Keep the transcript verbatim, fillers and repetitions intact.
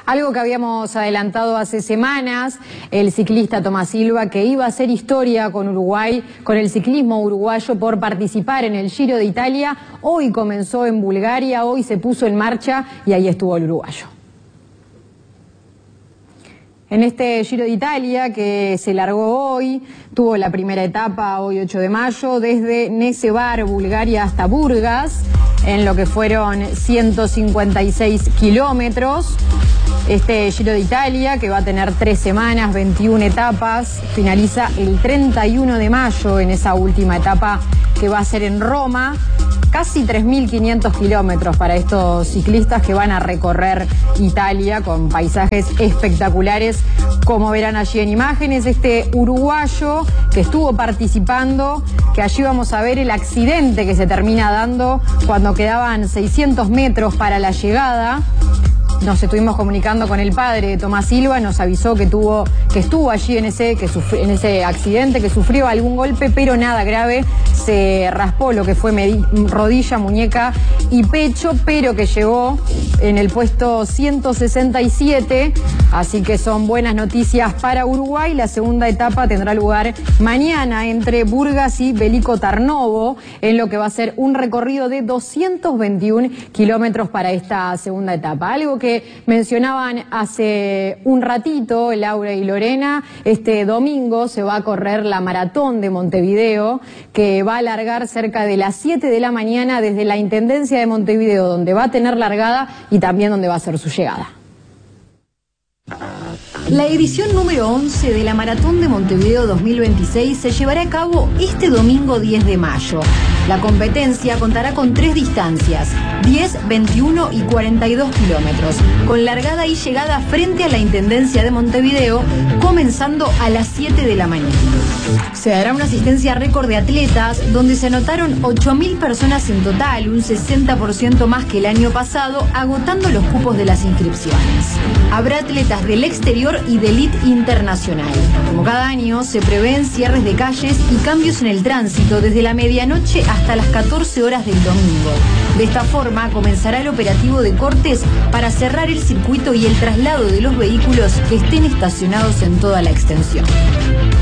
Algo que habíamos adelantado hace semanas, el ciclista Tomás Silva, que iba a hacer historia con Uruguay, con el ciclismo uruguayo por participar en el Giro de Italia, hoy comenzó en Bulgaria, hoy se puso en marcha y ahí estuvo el uruguayo. En este Giro de Italia, que se largó hoy, tuvo la primera etapa hoy ocho de mayo, desde Nesevar, Bulgaria, hasta Burgas, en lo que fueron ciento cincuenta y seis kilómetros. Este Giro de Italia, que va a tener tres semanas, veintiuna etapas, finaliza el treinta y uno de mayo en esa última etapa que va a ser en Roma. Casi tres mil quinientos kilómetros para estos ciclistas que van a recorrer Italia con paisajes espectaculares, como verán allí en imágenes. Este uruguayo que estuvo participando, que allí vamos a ver el accidente que se termina dando cuando quedaban seiscientos metros para la llegada. Nos estuvimos comunicando con el padre de Tomás Silva, nos avisó que tuvo, que estuvo allí en ese, que sufri, en ese accidente, que sufrió algún golpe, pero nada grave. Se raspó lo que fue rodilla, muñeca y pecho, pero que llegó en el puesto ciento sesenta y siete, así que son buenas noticias para Uruguay. La segunda etapa tendrá lugar mañana entre Burgas y Veliko Tarnovo, en lo que va a ser un recorrido de doscientos veintiún kilómetros para esta segunda etapa. Algo que mencionaban hace un ratito Laura y Lorena, este domingo se va a correr la maratón de Montevideo, que va a largar cerca de las siete de la mañana desde la Intendencia de Montevideo, donde va a tener largada y también donde va a ser su llegada. La edición número once de la Maratón de Montevideo dos mil veintiséis se llevará a cabo este domingo diez de mayo. La competencia contará con tres distancias, diez, veintiuno y cuarenta y dos kilómetros, con largada y llegada frente a la Intendencia de Montevideo, comenzando a las siete de la mañana. Se dará una asistencia récord de atletas, donde se anotaron ocho mil personas en total, un sesenta por ciento más que el año pasado, agotando los cupos de las inscripciones. Habrá atletas del exterior y de elite internacional. Como cada año, se prevén cierres de calles y cambios en el tránsito desde la medianoche hasta las catorce horas del domingo. De esta forma, comenzará el operativo de cortes para cerrar el circuito y el traslado de los vehículos que estén estacionados en toda la extensión.